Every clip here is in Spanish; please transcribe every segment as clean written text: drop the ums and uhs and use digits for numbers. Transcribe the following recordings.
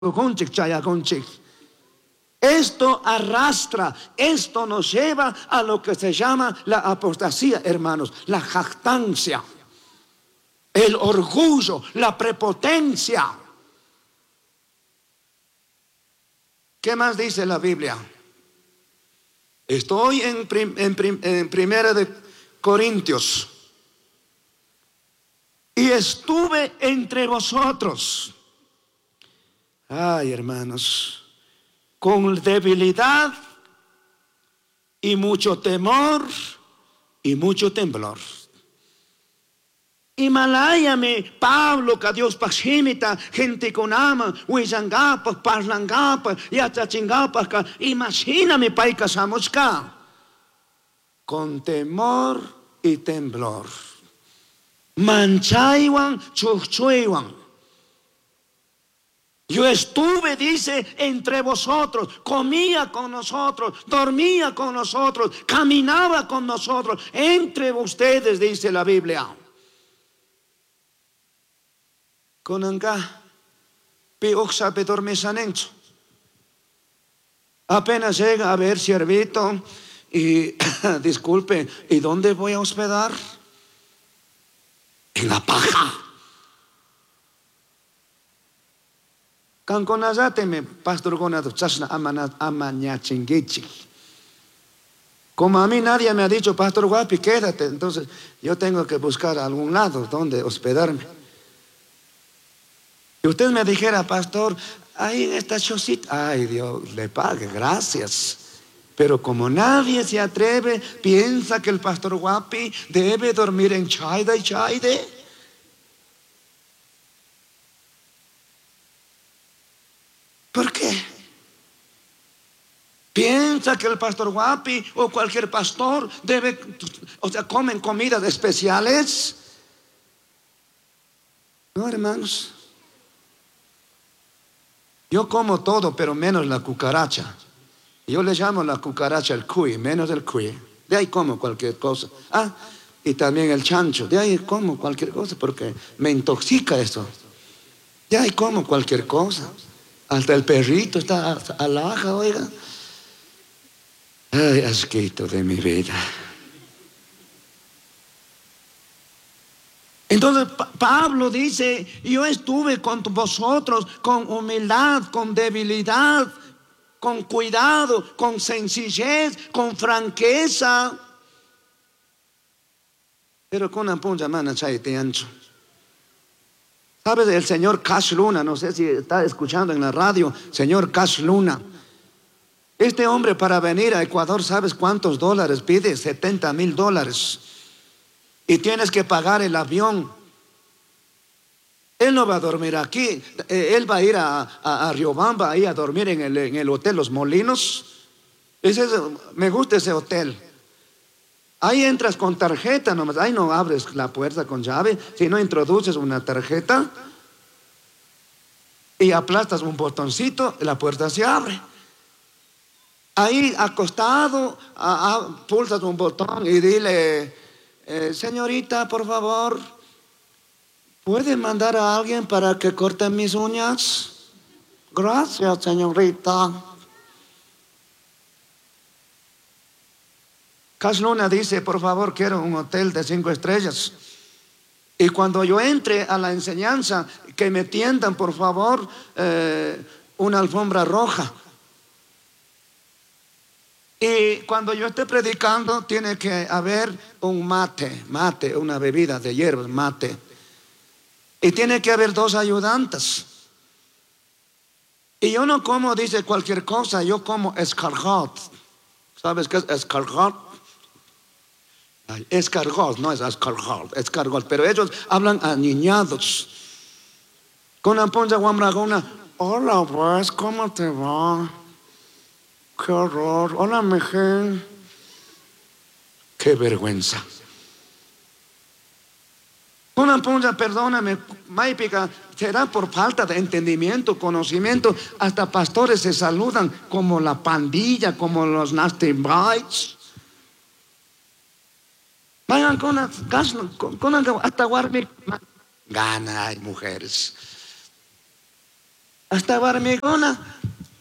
Esto arrastra, esto nos lleva a lo que se llama la apostasía, hermanos, la jactancia, el orgullo, la prepotencia. ¿Qué más dice la Biblia? Estoy en Primera de Corintios. Y estuve entre vosotros, ay hermanos, con debilidad y mucho temor y mucho temblor. Y malayame Pablo que Dios pachimita gente con ama huizangapa parlangapa yachachingapa ka imagíname pai casamoska con temor y temblor manchaiwan chuchuiwan. Yo estuve, dice, entre vosotros, comía con nosotros, dormía con nosotros, caminaba con nosotros, entre ustedes, dice la Biblia. Conanga, pioksa pedormesanencho. Apenas llega a ver, siervito, y disculpe, ¿y dónde voy a hospedar? En la paja. Canconazateme, pastor Gonado, chasna amañachingichi. Como a mí nadie me ha dicho, pastor Guapi, quédate, entonces yo tengo que buscar algún lado donde hospedarme. Y usted me dijera, pastor, ahí en esta chocita, ay Dios, le pague, gracias. Pero como nadie se atreve, piensa que el pastor Guapi debe dormir en Chaide y Chaide. ¿Por qué? Piensa que el pastor Guapi o cualquier pastor debe, comen comidas especiales. No, hermanos. Yo como todo, pero menos la cucaracha. Yo le llamo la cucaracha el cuy, menos el cuy. De ahí como cualquier cosa. Y también el chancho. De ahí como cualquier cosa porque me intoxica eso. De ahí como cualquier cosa. Hasta el perrito está alaja, oiga. Ay, asquito de mi vida. Entonces Pablo dice, yo estuve con vosotros con humildad, con debilidad, con cuidado, con sencillez, con franqueza. Pero con una punta mana chaite ancho. ¿Sabes? El señor Cash Luna, no sé si está escuchando en la radio, señor Cash Luna. Este hombre para venir a Ecuador, ¿sabes cuántos dólares pide? $70,000. Y tienes que pagar el avión. Él no va a dormir aquí. Él va a ir a Riobamba ahí a dormir en el hotel Los Molinos. Me gusta ese hotel. Ahí entras con tarjeta nomás. Ahí no abres la puerta con llave. Si no introduces una tarjeta y aplastas un botoncito, la puerta se abre. Ahí acostado, pulsas un botón y dile, señorita, por favor, ¿puede mandar a alguien para que corte mis uñas? Gracias, señorita. Cash Luna dice, por favor, quiero un hotel de 5 estrellas. Y cuando yo entre a la enseñanza, que me tiendan, por favor, una alfombra roja. Y cuando yo esté predicando, tiene que haber un mate, una bebida de hierbas, mate. Y tiene que haber 2 ayudantes. Y yo no como, dice, cualquier cosa, yo como escargot. ¿Sabes qué es escargot? Escargot, no es escargot, pero ellos hablan aniñados. Con la poncha guamragona, hola pues, ¿cómo te va? Qué horror, hola mujer. Qué vergüenza. Una punta, perdóname, Maipica, será por falta de entendimiento, conocimiento. Hasta pastores se saludan como la pandilla, como los nasty boys. Vayan con hasta guarme. Gana hay mujeres. Hasta Barmigona.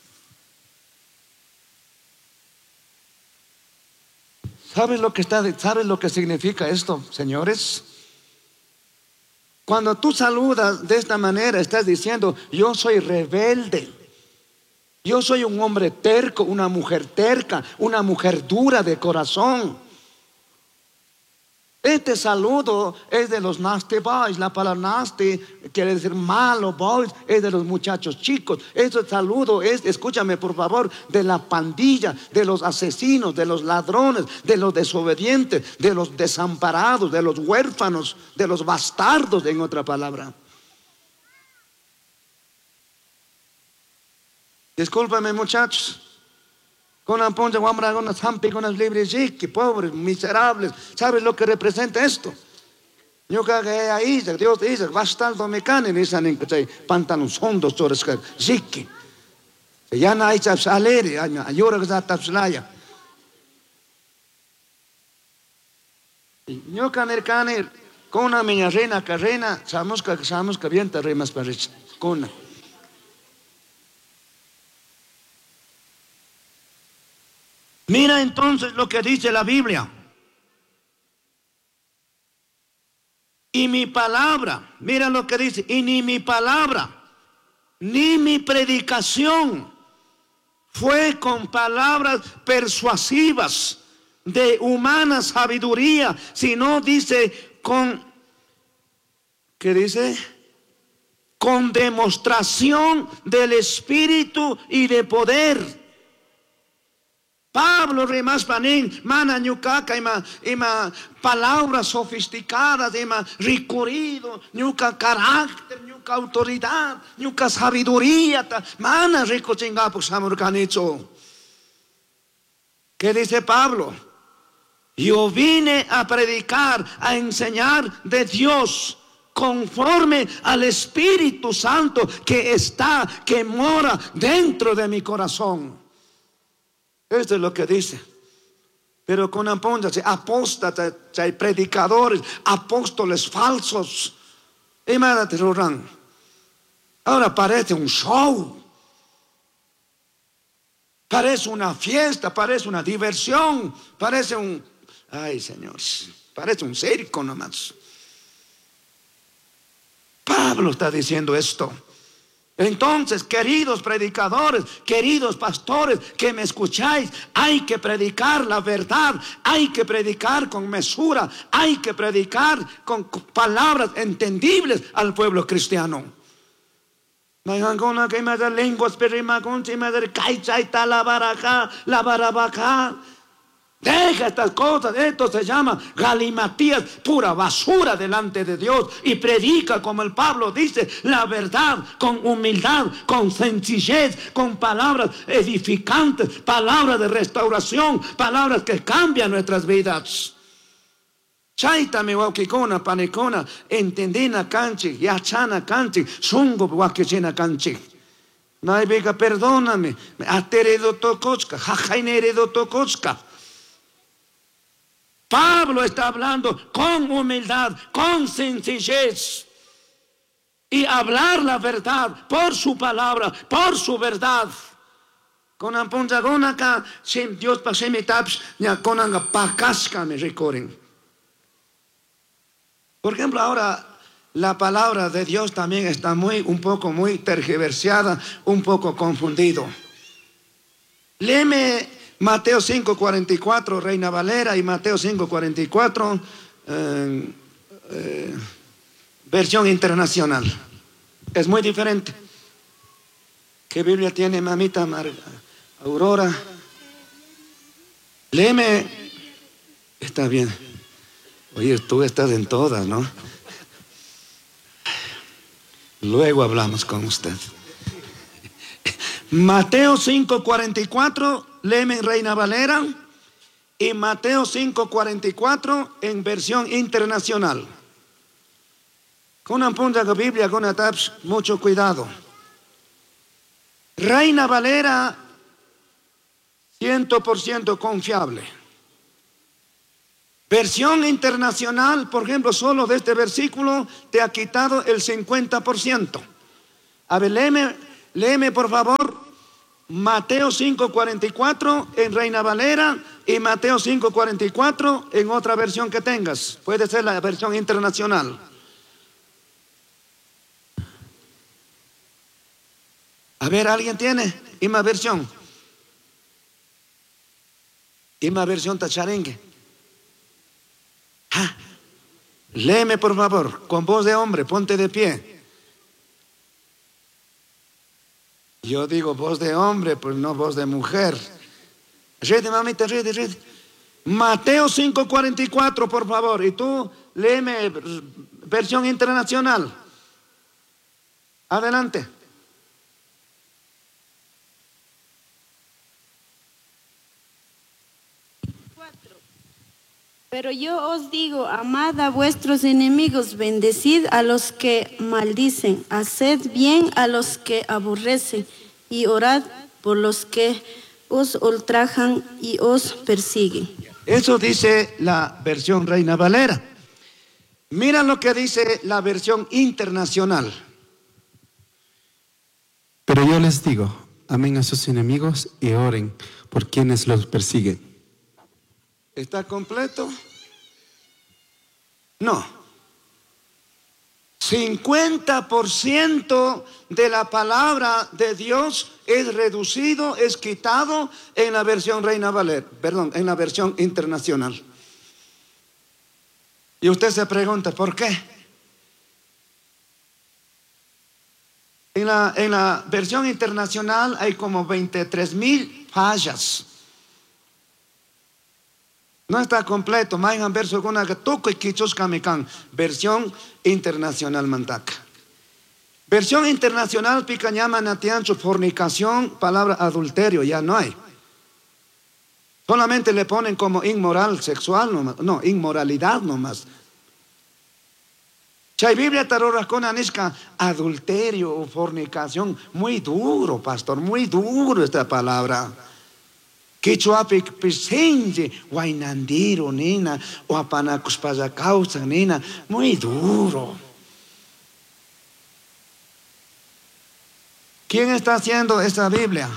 ¿Sabes lo que significa esto, señores? Cuando tú saludas de esta manera, estás diciendo: yo soy rebelde. Yo soy un hombre terco, una mujer terca, una mujer dura de corazón. Este saludo es de los nasty boys. La palabra nasty quiere decir malo, boys es de los muchachos chicos. Este saludo es, escúchame por favor, de la pandilla, de los asesinos, de los ladrones, de los desobedientes, de los desamparados, de los huérfanos, de los bastardos, en otra palabra. Discúlpame, muchachos. Con la ponja guambra, con las hampi, con las libres, pobres, miserables. ¿Sabes lo que representa esto? Yo creo que ahí, Dios dice, bastardo mecánico, dicen que pantalón hondos, chores, ziki. Ya no hay chapsalere, ayura que está tapslaya. Yo caner, con una miña reina, carrena, sabemos que bien te rimas para rich, con una. Mira entonces lo que dice la Biblia. Y mi palabra, mira lo que dice, y ni mi palabra, ni mi predicación fue con palabras persuasivas de humana sabiduría, sino dice ¿qué dice? Con demostración del Espíritu y de poder. Pablo remas panin mana ñucaca ima palabras sofisticadas, ima recurrido, ñuca carácter, ñuca autoridad, ñuca sabiduría, mana rico chingapo samurcanicho. ¿Qué dice Pablo? Yo vine a predicar, a enseñar de Dios conforme al Espíritu Santo que mora dentro de mi corazón. Esto es lo que dice. Pero con apóstatas, apóstatas, hay predicadores, apóstoles falsos. Ahora parece un show, parece una fiesta, parece una diversión, parece ay, Señor, parece un circo nomás. Pablo está diciendo esto. Entonces, queridos predicadores, queridos pastores que me escucháis, hay que predicar la verdad, hay que predicar con mesura, hay que predicar con palabras entendibles al pueblo cristiano. Deja estas cosas, esto se llama galimatías, pura basura delante de Dios, y predica como el Pablo dice la verdad con humildad, con sencillez, con palabras edificantes, palabras de restauración, palabras que cambian nuestras vidas. Chaita mi wakikona panikona entendina canchi, yachana canchi, sungo wakishina canchi. Naibega, perdóname, ateredo tokochka, jajaineredo tokochka. Pablo está hablando con humildad, con sencillez, y hablar la verdad por su palabra, por su verdad. Con ampunzagona acá, Dios paseme taps, ya con anga pacasca me recorren. Por ejemplo, ahora la palabra de Dios también está un poco muy tergiversada, un poco confundido. Léeme Mateo 5:44, Reina Valera, y Mateo 5:44, versión internacional. Es muy diferente. ¿Qué Biblia tiene, mamita Aurora? Léeme. Está bien. Oye, tú estás en todas, ¿no? Luego hablamos con usted. Mateo 5:44, léeme en Reina Valera, y Mateo 5:44 en versión internacional. Con una punta de Biblia, con una taps, mucho cuidado. Reina Valera, 100% confiable. Versión internacional, por ejemplo, solo de este versículo te ha quitado el 50%. A ver, léeme por favor Mateo 5:44 en Reina Valera y Mateo 5:44 en otra versión que tengas. Puede ser la versión internacional. A ver, ¿alguien tiene? Ima versión. Ima versión tacharengue. Ah, léeme por favor, con voz de hombre, ponte de pie. Yo digo voz de hombre, pues no voz de mujer. Rede, mamita, rede. Mateo 5:44, por favor. Y tú léeme versión internacional. Adelante. Pero yo os digo, amad a vuestros enemigos, bendecid a los que maldicen, haced bien a los que aborrecen, y orad por los que os ultrajan y os persiguen. Eso dice la versión Reina Valera. Mira lo que dice la versión internacional. Pero yo les digo, amen a sus enemigos y oren por quienes los persiguen. ¿Está completo? No. 50% de la palabra de Dios es reducido, es quitado en la versión Reina Valera, perdón, en la versión internacional. Y usted se pregunta, ¿por qué? En la versión internacional hay como 23,000 fallas. No está completo. Mayan verso con una toco y quichos kamikan. Versión internacional mantaca. Versión internacional picañama natiancho fornicación, palabra adulterio, ya no hay. Solamente le ponen como inmoral sexual nomás. No, inmoralidad nomás. Chay Biblia tarora con anisca adulterio o fornicación. Muy duro, pastor, muy duro esta palabra. Quichuapic pisenje, guainandiro, nena, o apanacuspaza causa, nena, muy duro. ¿Quién está haciendo esta Biblia?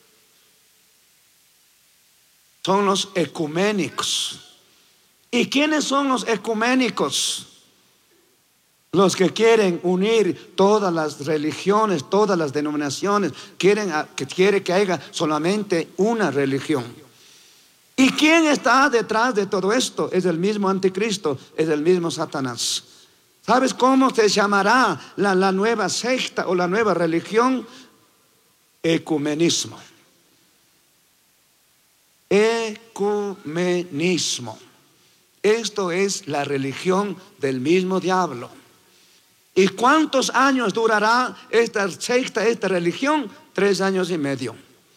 Son los ecuménicos. ¿Y quiénes son los ecuménicos? Los que quieren unir todas las religiones, todas las denominaciones, quiere que haya solamente una religión. ¿Y quién está detrás de todo esto? Es el mismo anticristo, es el mismo Satanás. ¿Sabes cómo se llamará la nueva secta o la nueva religión? Ecumenismo. Ecumenismo. Esto es la religión del mismo diablo. ¿Y cuántos años durará esta secta, esta religión? 3 años y medio.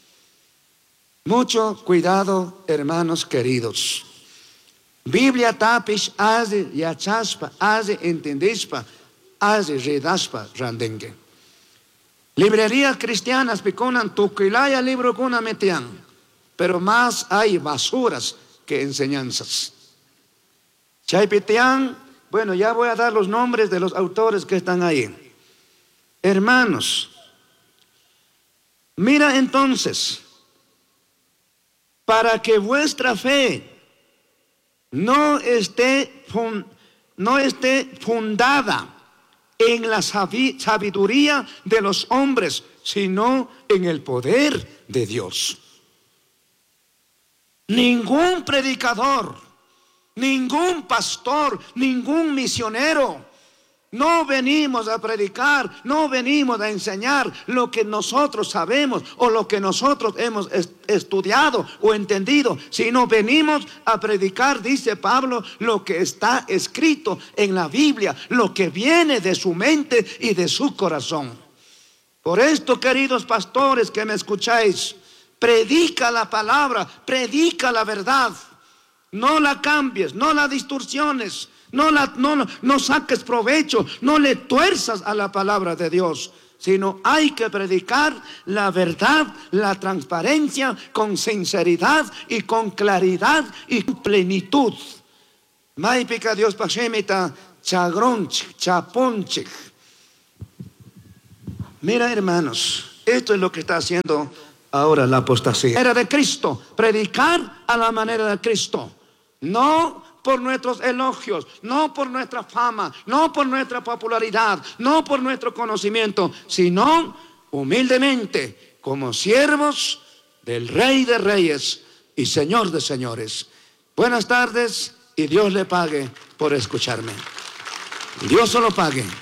Mucho cuidado, hermanos queridos. Biblia tapish hace yachaspa, hace entendispa, hace redaspa randengue. Librerías cristianas piconan tuquilaya libro kuna metian, pero más hay basuras que enseñanzas. Chaipitian. Bueno, ya voy a dar los nombres de los autores que están ahí. Hermanos, mira entonces, para que vuestra fe no esté fundada en la sabiduría de los hombres, sino en el poder de Dios. Ningún predicador, ningún pastor, ningún misionero, no venimos a predicar, no venimos a enseñar lo que nosotros sabemos o lo que nosotros hemos estudiado o entendido, sino venimos a predicar, dice Pablo, lo que está escrito en la Biblia, lo que viene de su mente y de su corazón. Por esto, queridos pastores que me escucháis, predica la palabra, predica la verdad. No la cambies, no la distorsiones, no saques provecho, no le tuerzas a la palabra de Dios, sino hay que predicar la verdad, la transparencia, con sinceridad y con claridad y plenitud. Maipica Dios pashemita chagronchik, chaponchik. Mira, hermanos, Esto es lo que está haciendo ahora la apostasía. Era de Cristo, predicar a la manera de Cristo. No por nuestros elogios, no por nuestra fama, no por nuestra popularidad, no por nuestro conocimiento, sino humildemente como siervos del Rey de Reyes y Señor de Señores. Buenas tardes y Dios le pague por escucharme. Dios se lo pague.